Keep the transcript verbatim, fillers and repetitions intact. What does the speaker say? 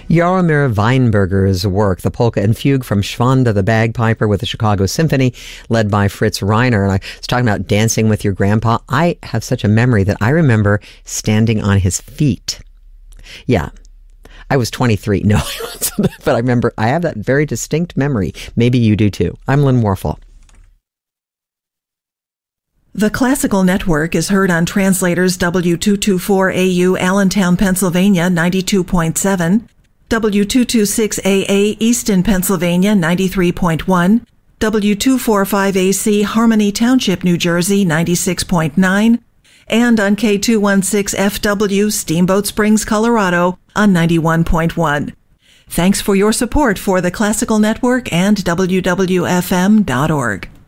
Jaromir Weinberger's work, the polka and fugue from Schwanda the Bagpiper with the Chicago Symphony, led by Fritz Reiner. And I was talking about dancing with your grandpa. I have such a memory that I remember standing on his feet. Yeah. I was twenty-three. No, I wasn't. But I remember, I have that very distinct memory. Maybe you do too. I'm Lynn Warfel. The Classical Network is heard on Translators W two twenty-four A U Allentown, Pennsylvania, ninety-two point seven, W two twenty-six A A Easton, Pennsylvania, ninety-three point one, W two forty-five A C Harmony Township, New Jersey, ninety-six point nine, and on K two sixteen F W Steamboat Springs, Colorado, on ninety-one point one. Thanks for your support for the Classical Network and W W F M dot org.